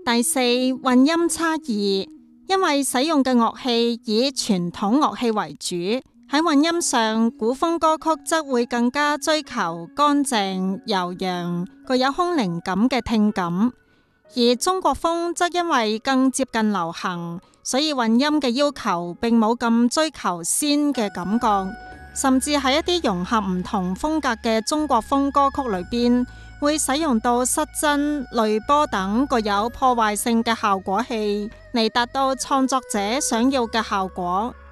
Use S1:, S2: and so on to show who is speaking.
S1: 第四，混音差異，因為使用嘅樂器以傳統樂器為主，喺混音上，古風歌曲則會更加追求乾淨、悠揚、具有空靈感嘅聽感，而中國風則因為更接近流行，所以混音嘅要求並冇咁追求仙嘅感覺，甚至喺一啲融合唔同風格嘅中國風歌曲裏邊，會使用到失真、濾波等具有破壞性嘅效果器，嚟達到創作者想要嘅效果。